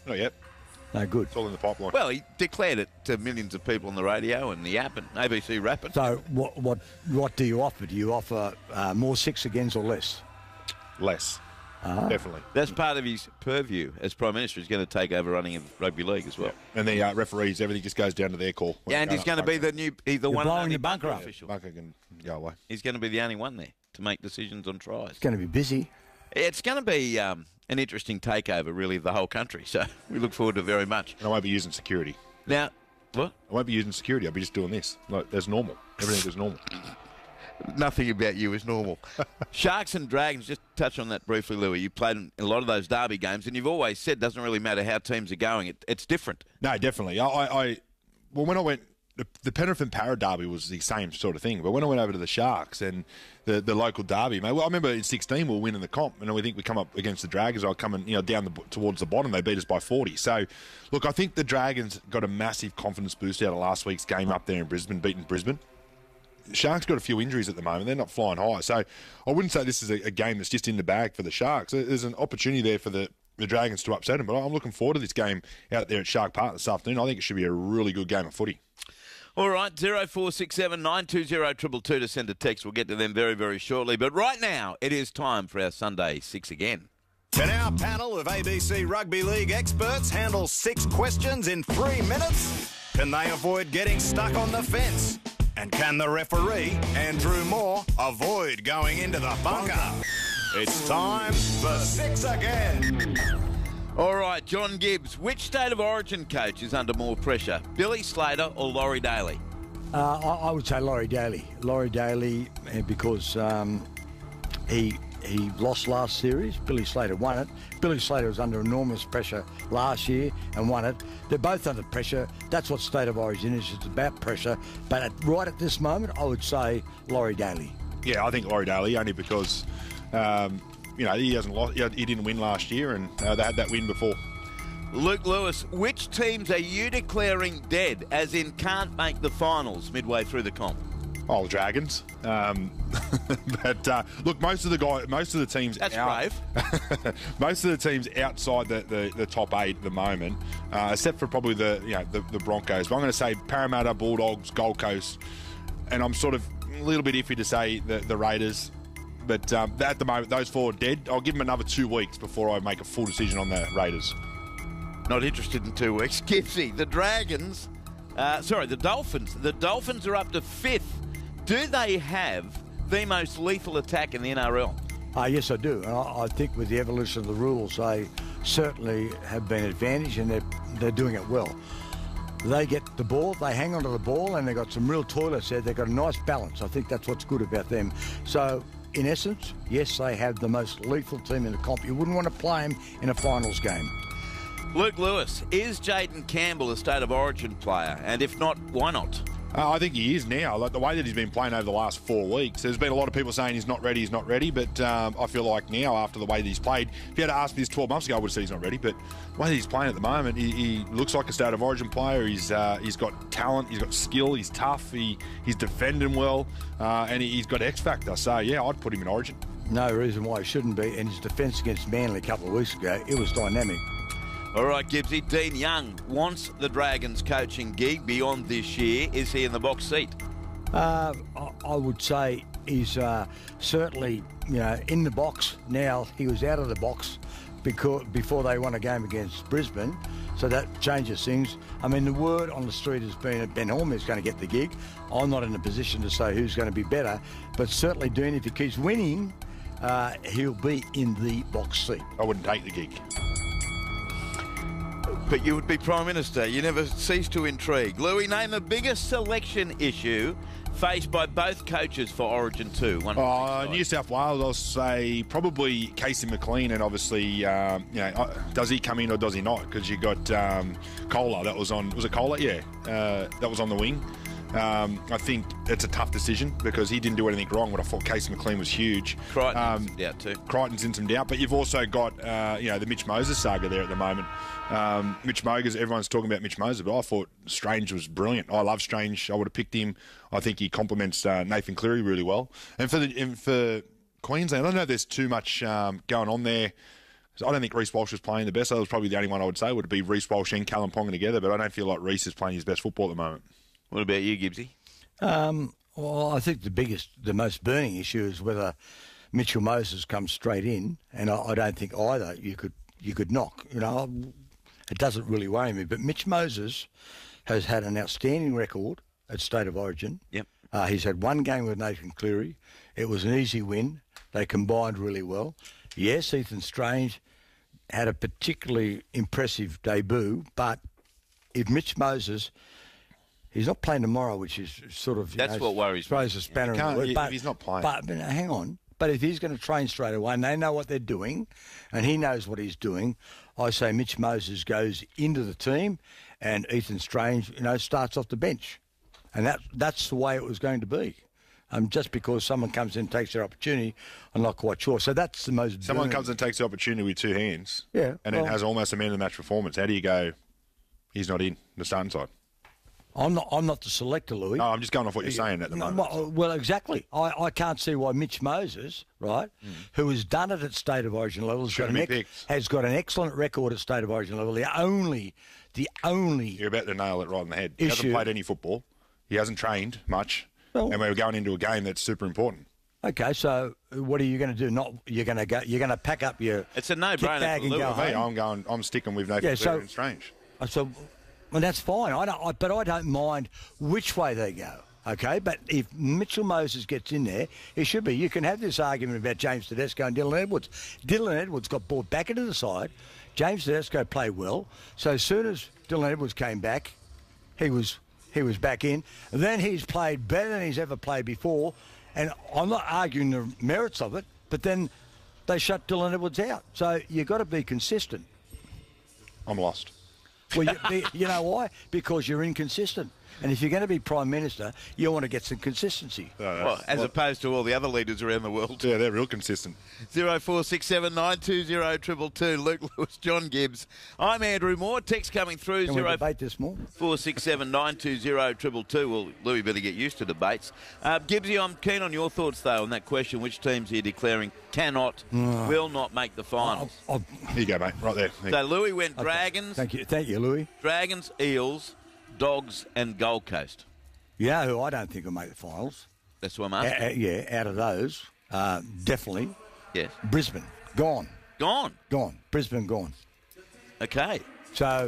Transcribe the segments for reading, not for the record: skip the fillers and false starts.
Not yet. No good. It's all in the pipeline. Well, he declared it to millions of people on the radio and the app and ABC Rapid. So what do you offer? Do you offer more six agains or less? Less. Definitely. That's part of his purview as Prime Minister. He's going to take over running of rugby league as well. And the referees, everything just goes down to their call. Yeah, and he's going to be he's the one and blowing only the bunker up. official. Bunker can go away. He's going to be the only one there to make decisions on tries. It's going to be busy. It's going to be an interesting takeover, really, of the whole country. So we look forward to it very much. And I won't be using security. Now, what? I won't be using security. I'll be just doing this. Like, that's normal. Everything is normal. Nothing about you is normal. Sharks and Dragons, just touch on that briefly, Louis. You played in a lot of those derby games, and you've always said it doesn't really matter how teams are going. It's different. No, definitely. When I went, the Penrith and Para derby was the same sort of thing. But when I went over to the Sharks and the local derby, mate, well, I remember in 16 we were winning the comp, and we think we come up against the Dragons. I come down towards the bottom. They beat us by 40. So, look, I think the Dragons got a massive confidence boost out of last week's game up there in Brisbane, beating Brisbane. Sharks got a few injuries at the moment. They're not flying high. So I wouldn't say this is a game that's just in the bag for the Sharks. There's an opportunity there for the Dragons to upset them. But I'm looking forward to this game out there at Shark Park this afternoon. I think it should be a really good game of footy. All right, 0467 920 222 to send a text. We'll get to them very, very shortly. But right now, it is time for our Sunday Six Again. Can our panel of ABC Rugby League experts handle 6 questions in 3 minutes? Can they avoid getting stuck on the fence? And can the referee, Andrew Moore, avoid going into the bunker? It's time for Six Again. All right, John Gibbs, which State of Origin coach is under more pressure, Billy Slater or Laurie Daly? I would say Laurie Daly. Laurie Daly, because he lost last series. Billy Slater won it. Billy Slater was under enormous pressure last year and won it. They're both under pressure. That's what State of Origin is. It's about pressure. But right at this moment, I would say Laurie Daly. Yeah, I think Laurie Daly, only because he hasn't lost. He didn't win last year, and they had that win before. Luke Lewis, which teams are you declaring dead, as in can't make the finals midway through the comp? Oh, the Dragons. But look, most of the teams. That's brave. Most of the teams outside the top 8 at the moment, except for probably the Broncos. But I'm going to say Parramatta, Bulldogs, Gold Coast, and I'm sort of a little bit iffy to say the Raiders. But at the moment, those 4 are dead. I'll give them another 2 weeks before I make a full decision on the Raiders. Not interested in 2 weeks. Gibbsy, the Dragons. The Dolphins. The Dolphins are up to 5th. Do they have the most lethal attack in the NRL? Yes, I do. I think with the evolution of the rules, they certainly have been advantaged, and they're doing it well. They get the ball, they hang onto the ball, and they've got some real toilets there. They've got a nice balance. I think that's what's good about them. So, in essence, yes, they have the most lethal team in the comp. You wouldn't want to play them in a finals game. Luke Lewis, is Jayden Campbell a State of Origin player? And if not, why not? I think he is now. Like the way that he's been playing over the last 4 weeks, there's been a lot of people saying he's not ready. But I feel like now, after the way that he's played, if you had asked me this 12 months ago, I would have said he's not ready. But the way that he's playing at the moment, he looks like a State of Origin player. He's got talent, he's got skill, he's tough, he's defending well, and he's got X factor. So yeah, I'd put him in Origin. No reason why he shouldn't be. And his defence against Manly a couple of weeks ago, it was dynamic. All right, Gibbsy. Dean Young wants the Dragons coaching gig beyond this year. Is he in the box seat? I would say he's certainly in the box now. He was out of the box before they won a game against Brisbane, so that changes things. I mean, the word on the street has been that Ben Holm is going to get the gig. I'm not in a position to say who's going to be better, but certainly Dean, if he keeps winning, he'll be in the box seat. I wouldn't take the gig. But you would be Prime Minister. You never cease to intrigue. Louis, name the biggest selection issue faced by both coaches for Origin 2. New South Wales, I'll say probably Casey McLean, and obviously, does he come in or does he not? Because you got Kohler, that was on. Was it Kohler? Yeah, that was on the wing. I think it's a tough decision because he didn't do anything wrong, but I thought Casey McLean was huge. Crichton's in doubt too. Crichton's in some doubt, but you've also got the Mitch Moses saga there at the moment. Mitch Moses, everyone's talking about Mitch Moses, but I thought Strange was brilliant. I love Strange. I would have picked him. I think he complements Nathan Cleary really well. And for Queensland, I don't know if there's too much going on there. So I don't think Reece Walsh is playing the best. That was probably the only one I would say would be Reece Walsh and Callum Ponga together, but I don't feel like Reece is playing his best football at the moment. What about you, Gibbsy? Well, I think the most burning issue is whether Mitchell Moses comes straight in, and I don't think either you could knock. It doesn't really worry me, but Mitch Moses has had an outstanding record at State of Origin. Yep. He's had one game with Nathan Cleary. It was an easy win. They combined really well. Yes, Ethan Strange had a particularly impressive debut, but if Mitch Moses, he's not playing tomorrow, which is sort of... That's what worries me. Throws a spanner in the works. If he's not playing. But hang on. But if he's going to train straight away and they know what they're doing and he knows what he's doing, I say Mitch Moses goes into the team and Ethan Strange, starts off the bench. And that's the way it was going to be. Just because someone comes in and takes their opportunity, I'm not quite sure. So that's the most... Someone comes and takes the opportunity with two hands and then has almost a man-of-the-match performance. How do you go, he's not in the starting side? I'm not the selector, Louis. No, I'm just going off what you're saying at the moment. Well, exactly. I can't see why Mitch Moses, right, who has done it at State of Origin level, has got an excellent record at State of Origin level. The only You're about to nail it right in the head. He hasn't played any football. He hasn't trained much. Well, and we're going into a game that's super important. Okay, so what are you going to do? You're going to pack up your... It's a no-brainer bag and go home? I'm sticking with Nathan Cleary and Strange. So, well, that's fine. But I don't mind which way they go. Okay, but if Mitchell Moses gets in there, it should be. You can have this argument about James Tedesco and Dylan Edwards. Dylan Edwards got brought back into the side. James Tedesco played well. So as soon as Dylan Edwards came back, he was back in. Then he's played better than he's ever played before. And I'm not arguing the merits of it, but then they shut Dylan Edwards out. So you've got to be consistent. I'm lost. Well, you know why? Because you're inconsistent. And if you're going to be Prime Minister, you want to get some consistency. As opposed to all the other leaders around the world. Yeah, they're real consistent. 0467 920 222. Luke Lewis, John Gibbs. I'm Andrew Moore. Text coming through. Can we debate this more? 467 920 222. Well, Louis better get used to debates. Gibbsy, I'm keen on your thoughts, though, on that question. Which teams are you declaring will not make the finals? Here you go, mate. Right there. So Louis went Dragons. Thank you, Louis. Dragons, Eels, Dogs and Gold Coast. You know who I don't think will make the finals? That's what I'm asking. Out of those, definitely. Yes. Brisbane, gone. Gone? Gone. Brisbane, gone. Okay. So,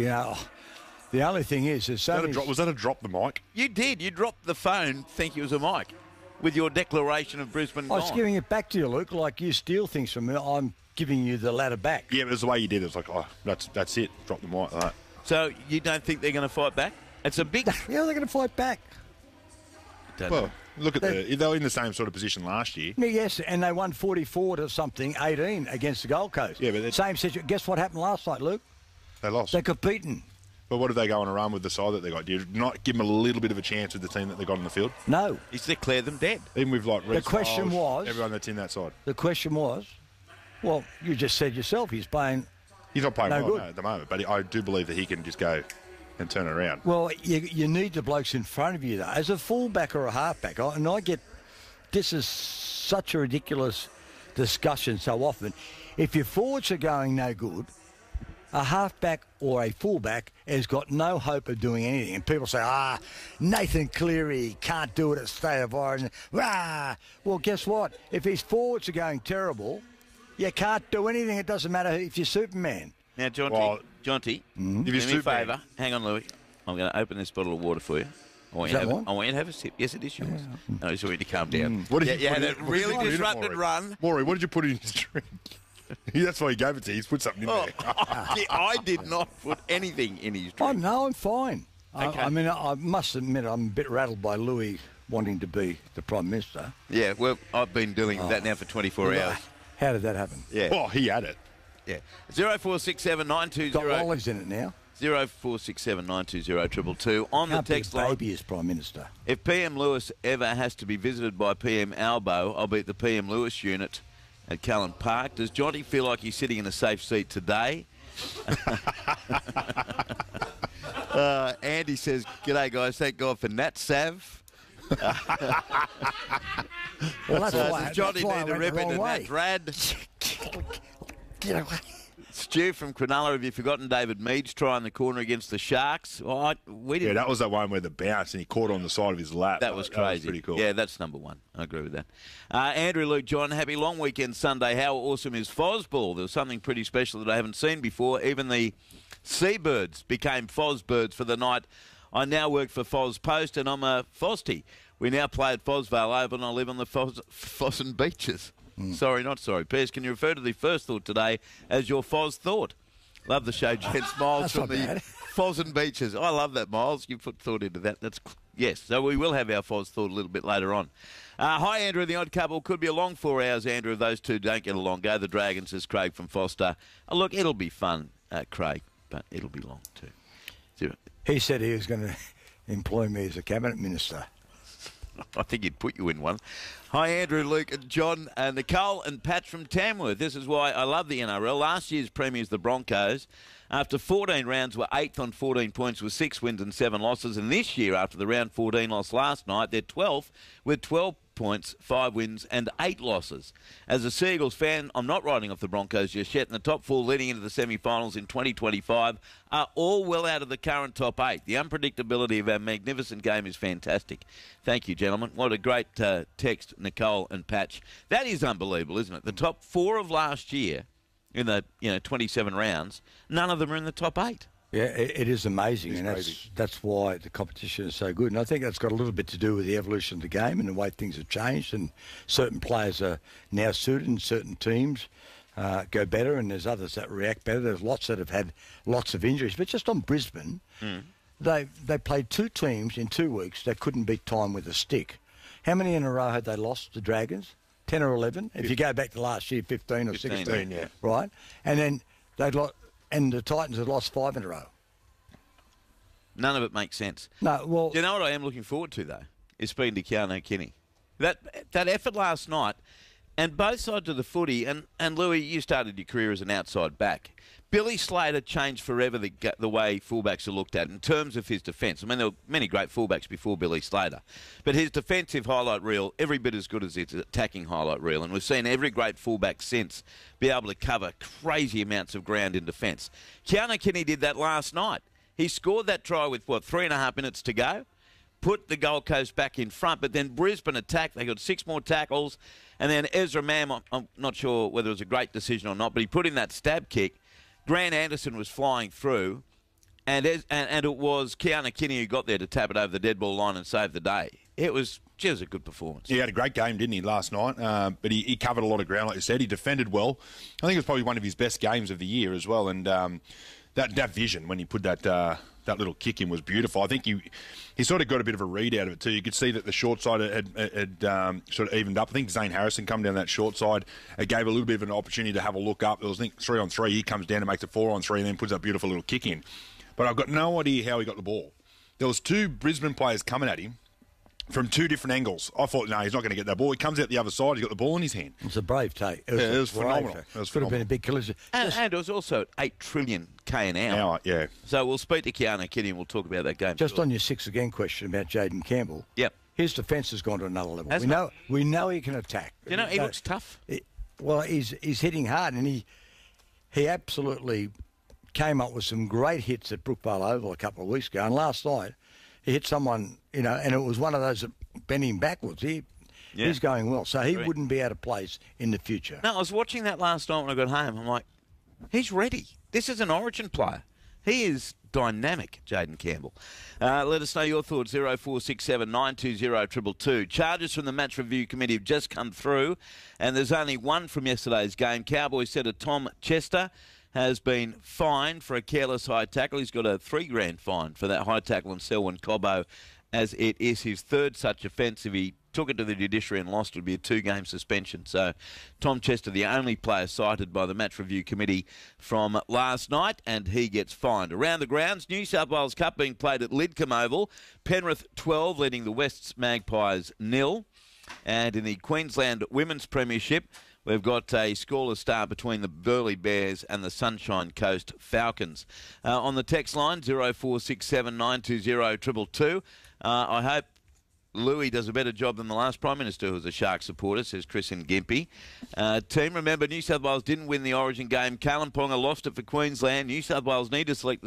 the only thing is... Was that a drop the mic? You did. You dropped the phone, think it was a mic, with your declaration of Brisbane gone. I was giving it back to you, Luke, like you steal things from me. I'm giving you the ladder back. Yeah, but it was the way you did it. It was like, that's it. Drop the mic like that. So you don't think they're going to fight back? It's a big... Yeah, they're going to fight back. Well, look at they were in the same sort of position last year. Yes, and they won 44-18 against the Gold Coast. Yeah, but same situation. Guess what happened last night, Luke? They lost. They're competing. But what did they go on a run with the side that they got? Do you not give them a little bit of a chance with the team that they got on the field? No. He's declared them dead. Even with the question was... everyone that's in that side. The question was, well, you just said yourself, he's playing... He's not playing well at the moment, but I do believe that he can just go and turn it around. Well, you need the blokes in front of you, though. As a fullback or a halfback, and I get... This is such a ridiculous discussion so often. If your forwards are going no good, a halfback or a fullback has got no hope of doing anything. And people say, Nathan Cleary can't do it at State of Origin. Well, guess what? If his forwards are going terrible... You can't do anything. It doesn't matter if you're Superman. Now, Jonty, do me a favour. Hang on, Louis. I'm going to open this bottle of water for you. I want you to have a sip. Yes, it is yours. Yeah. No, I just want you to calm down. You had a really disrupted run. Maury, what did you put in his drink? That's why he gave it to you. He's put something in there. I did not put anything in his drink. Oh, no, I'm fine. Okay. I mean, I must admit I'm a bit rattled by Louis wanting to be the Prime Minister. Yeah, well, I've been dealing with that now for 24 hours. How did that happen? Yeah. Oh, he had it. Yeah. 0467 920. Got lollies in it now. 0467 920 222. On the text line. Baby as Prime Minister. If PM Lewis ever has to be visited by PM Albo, I'll be at the PM Lewis unit at Callan Park. Does Jonty feel like he's sitting in a safe seat today? Andy says, "G'day guys, thank God for Nat Sav." Well, that's why Johnny need to rip into Nat Rad. Stu from Cronulla, have you forgotten David Mead's try in the corner against the Sharks? Oh, we didn't. Yeah, that was that one where the bounce and he caught on the side of his lap. That was crazy. That was pretty cool. Yeah, that's number one. I agree with that. Andrew, Luke, John, happy long weekend Sunday. How awesome is Fozball? There was something pretty special that I haven't seen before. Even the Seabirds became Fozbirds for the night. I now work for Foz Post and I'm a Fosty. We now play at Fosvale Oval and I live on the Fossen Beaches. Sorry, not sorry. Piers, can you refer to the first thought today as your Foz thought? Love the show, gents. Miles from the Fossen Beaches. I love that, Miles. You put thought into that. Yes, so we will have our Foz thought a little bit later on. Hi, Andrew and the Odd Couple. Could be a long 4 hours, Andrew, if those two don't get along. Go the Dragons, says Craig from Foster. Look, it'll be fun, Craig, but it'll be long too. He said he was going to employ me as a cabinet minister. I think he'd put you in one. Hi, Andrew, Luke, and John, Nicole and Pat from Tamworth. This is why I love the NRL. Last year's premiers, the Broncos, after 14 rounds, were 8th on 14 points with 6 wins and 7 losses. And this year, after the round 14 loss last night, they're 12th with 12 points, 5 wins and 8 losses. As a Seagulls fan, I'm not writing off the Broncos just yet, and the top 4 leading into the semi-finals in 2025 are all well out of the current top 8. The unpredictability of our magnificent game is fantastic. Thank you, gentlemen. What a great text, Nicole and Patch. That is unbelievable, isn't it? The top 4 of last year in the 27 rounds, none of them are in the top 8. Yeah, it is amazing, and that's why the competition is so good. And I think that's got a little bit to do with the evolution of the game and the way things have changed, and certain players are now suited and certain teams go better, and there's others that react better. There's lots that have had lots of injuries. But just on Brisbane, they played 2 teams in 2 weeks that couldn't beat time with a stick. How many in a row had they lost, the Dragons? 10 or 11? If you go back to last year, 15 or 16. Yeah. Right? And then they'd lost... And the Titans have lost 5 in a row. None of it makes sense. No, well... Do you know what I am looking forward to, though? Is speaking to Keanu Kinney. That effort last night, and both sides of the footy, and Louis, you started your career as an outside back. Billy Slater changed forever the way fullbacks are looked at in terms of his defence. I mean, there were many great fullbacks before Billy Slater. But his defensive highlight reel, every bit as good as his attacking highlight reel. And we've seen every great fullback since be able to cover crazy amounts of ground in defence. Keanu Kinney did that last night. He scored that try with, 3.5 minutes to go, put the Gold Coast back in front, but then Brisbane attacked. They got 6 more tackles. And then Ezra Mam, I'm not sure whether it was a great decision or not, but he put in that stab kick. Grant Anderson was flying through, and it was Keanu Kinney who got there to tap it over the dead ball line and save the day. It was a good performance. He had a great game, didn't he, last night? But he covered a lot of ground, like you said. He defended well. I think it was probably one of his best games of the year as well. And that vision when he put that little kick in was beautiful. I think he sort of got a bit of a read out of it too. You could see that the short side had sort of evened up. I think Zane Harrison come down that short side. It gave a little bit of an opportunity to have a look up. It was, I think, 3-on-3. He comes down and makes it 4-on-3 and then puts that beautiful little kick in. But I've got no idea how he got the ball. There was 2 Brisbane players coming at him from 2 different angles. I thought, no, he's not going to get that ball. He comes out the other side. He's got the ball in his hand. It was a brave take. It was phenomenal. It could have been a big collision. And it was also 8 trillion K an hour. Yeah. So we'll speak to Keanu Kinney and we'll talk about that game. Just on your 6 again question about Jaden Campbell. Yep. His defence has gone to another level. We know he can attack. You know, he looks tough. He's hitting hard, and he absolutely came up with some great hits at Brookvale Oval a couple of weeks ago. And last night, he hit someone, and it was one of those that bent him backwards. He's going well, so he wouldn't be out of place in the future. No, I was watching that last night when I got home. I'm like, he's ready. This is an Origin player. He is dynamic, Jaden Campbell. Let us know your thoughts, 0467 920 222. Charges from the Match Review Committee have just come through, and there's only one from yesterday's game. Cowboys setter Tom Chester has been fined for a careless high tackle. He's got a $3,000 fine for that high tackle on Selwyn Cobbo, as it is his 3rd such offence. If he took it to the judiciary and lost, it would be a 2-game suspension. So Tom Chester, the only player cited by the Match Review Committee from last night, and he gets fined. Around the grounds, New South Wales Cup being played at Lidcombe Oval. Penrith 12 leading the Wests Magpies 0. And in the Queensland Women's Premiership, we've got a scoreless start between the Burleigh Bears and the Sunshine Coast Falcons. On the text line, 0467 920 222. I hope Louis does a better job than the last Prime Minister who was a Shark supporter, says Chris and Gimpy. Team, remember, New South Wales didn't win the Origin game. Kalimpong lost it for Queensland. New South Wales need to select the